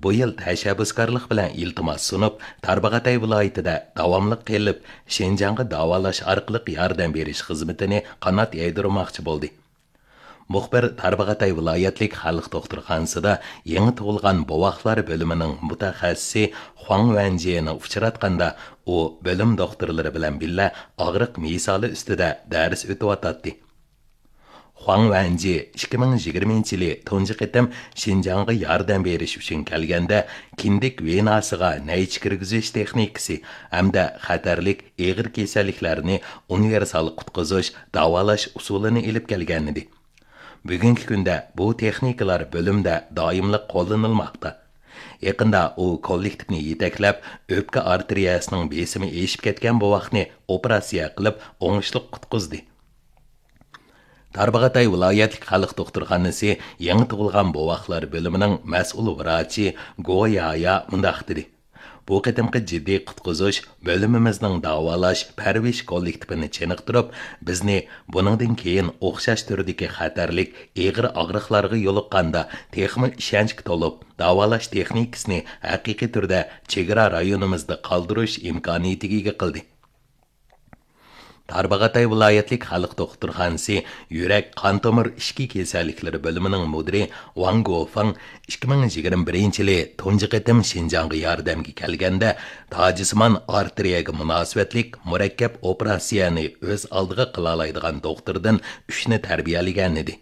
bu yil tashabbuskorlik bilan iltimos sunib, Tarbag'atay viloyatida davomli qilib, Shenjanga davolash orqali yordam berish xizmatini qanot yaydirmoqchi bo'ldi. Muxbir Tarbag'atay viloyatlik xalq doktorxonasida yangi tug'ilgan bovoqlar bo'limining mutaxassisi Huang Wenjini uchratganda, u bo'lim doktorlari bilan birga og'riq misoli ustida dars o'tayotdi. Huang Wenji 2020-yili tunji qitim Shinjongga yordam berish uchun kelganda kindik venasiga naych kirgizish texnikasi hamda xatarlik og'ir kasalliklarni universal qutqizish, davolash usulini ilib kelgan edi. Bugungi kunda bu texnikalar bo'limda doimli qo'llanilmoqda. Yaqinda u kollektivni yetaklab, o'pka arteriyasining besimi eshib ketgan bovoqni operatsiya qilib, o'ngishli qutqizdi. Tarbag'atay viloyatlik xalq doktorxonasi yangi tug'ilgan bovoqlar bo'limining mas'ul vrachi Goyaya mundaq dedi. Bu qitimqi jiddiy qutqizish bo'limimizning davolash parvish kollektivini chiniqtirib, bizni buningdan keyin o'xshash turdagi xatarlik og'ir og'riqlarga yo'liqqanda texnik ishonchga to'lib, davolash texnikasini haqiqiy turda chegara rayonimizda qoldirish imkoniyatiga ega qildi. Tarbag'atay viloyatlik xalq doktorxonasi yurak qon tomir ishki kasalliklari bo'limining mudiri Wang Gofang 2021-yili tunji qitim Shinjongga yordamga kelganda Tojismon arteriyaga munosabatlik murakkab operatsiyani o'z oldiga qila oladigan doktordan 3 ni tarbiyalagan edi.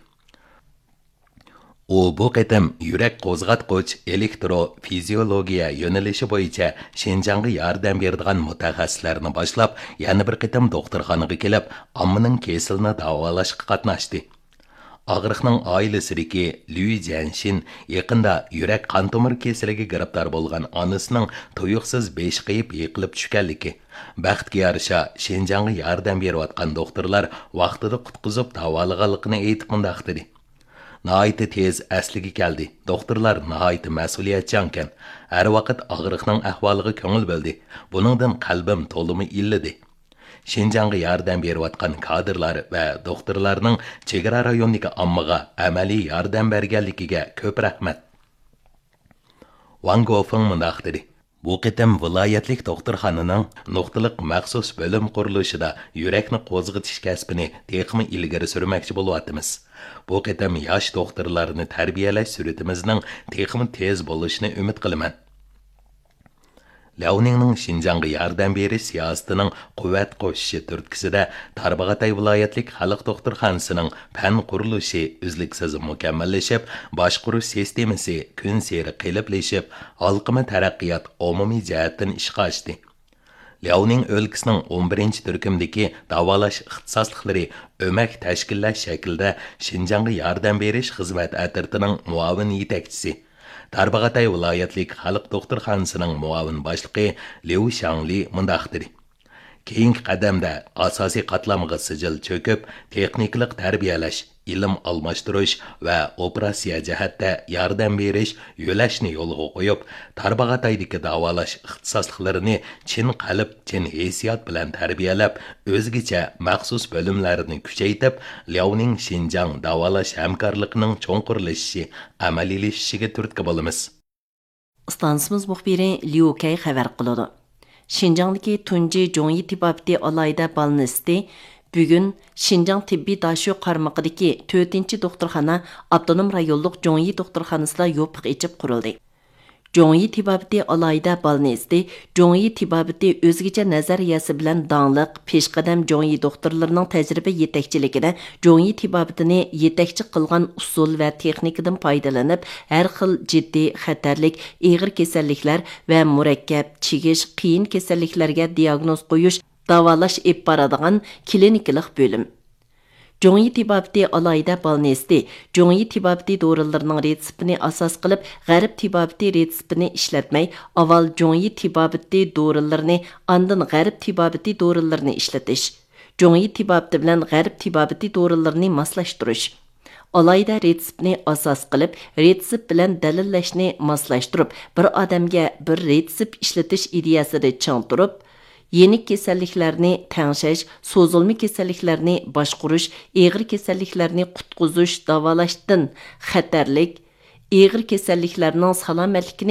U bu qitim yurak qo'zg'atqich elektrofiziologiya yo'nalishi bo'yicha Shinjongga yordam beradigan mutaxassislarni boshlab, yana bir qitim doktorxonaga kelib, ommaning kasalini davolashga qatnashdi. Og'riqning oilasidagi Liu Jianshin yaqinda yurak qon tomir kasaliga giribdor bo'lgan onasining tuyuqsiz beshqiyib yiqilib tushganligi, baxtga yarasha Shinjongga yordam berayotgan doktorlar vaqtida qutqizib davolaganligini aytib mundaq dedi. Nəhayət tez əsliga keldi. Doktorlar nəhayət məsuliyyətçankan. Hər vaqt ağrıqның əhvalığı köngül bildi. Buningdan qalbim to'limi illidi. Shinjongga yordam berayotgan kadrlar va doktorlarning chegara rayonidagi ommaga amaliy yordam berganligiga ko'p rahmat. Wang Gofeng mundaq dedi. Bu qitim viloyatlik doktorxonaning nuqtaliq maxsus bo'lim qurilishida yurakni qo'zg'atish kasbini texmi ilgari surmoqchi bo'lyapmiz. Bu qitim yosh doktorlarni tarbiyalash suratimizning texmi tez bo'lishini umid qilaman. Liaoningning Shinjongga yordam berish siyosatining quvvat qo'shishi turtkisida Tarbag'atay viloyatlik xalq doktorxonasining fan qurilishi uzluksiz mukammallashib, boshqaruv sistemasi kun sari qiliblashib, xalqimiy taraqqiyot umumiy jihatdan ishga oshdi. Liaoning o'lkasining 11-turkumdagi davolash ixtisosliklari o'mak tashkillash shaklida Shinjongga yordam berish xizmat atirtining muavin yetakchisi, Tarbag'atay viloyatlik xalq doktorxonasining muavin boshlig'i Liu Shangli mundaq dedi. Keyingi qadamda asosiy qatlamga sijil cho'kib, texniklik tarbiyalash, ilm almashtirish va operatsiya jihatda yordam berish yo'lashni yo'lga qo'yib, Tarbag'ataydagi davolash ixtisosliklarini chin qalb, chin hissiyot bilan tarbiyalab, o'zgacha maxsus bo'limlarini kuchaytirib, Liaoning Shinjong davolash hamkorligining cho'nqurlashishi, amaliylashishiga turtki bo'lamiz. Stansimiz muxbiri Liu Kay xabar qiladi. Shinjongdagi tunji Zhongyi tibabati alayda balnisti bugun Shinjong tibbiy dashu qarmog'idagi 4-doktorxona avtonom rayonlik Zhongyi doktorxonasida yopiq echib qurildi. Zhongyi tibabati alayda balnisti Zhongyi tibabati o'zgacha nazariyasi bilan dangliq peshqadam Zhongyi doktorlarining tajriba yetakchiligida Zhongyi tibabatini yetakchi qilgan usul va texnikadan foydalanib, har xil jiddiy, xatarlik, og'ir kasalliklar va murakkab, chigish, qiyin kasalliklarga diagnoz qo'yish, davolash ib boradigan klinikalik bo'lim. Zhongyi tibabati alayda balnisti Zhongyi tibabati dorilarning retseptini asos qilib, g'arb tibabati retseptini ishlatmay, avval Zhongyi tibabati dorilarini, ondan g'arb tibabati dorilarini ishlatish. Zhongyi tibabati bilan g'arb tibabati dorilarini moslashtirish. Alayda retseptni asos qilib, retsept bilan dalillashni moslashtirib, bir odamga bir retsept ishlatish ideyasida chang turib, yenik kasalliklarni tangshash, so'zilma kasalliklarni boshqarish, og'ir kasalliklarni qutqizish, davolashdan xatarlik, og'ir kasalliklarning salomatligini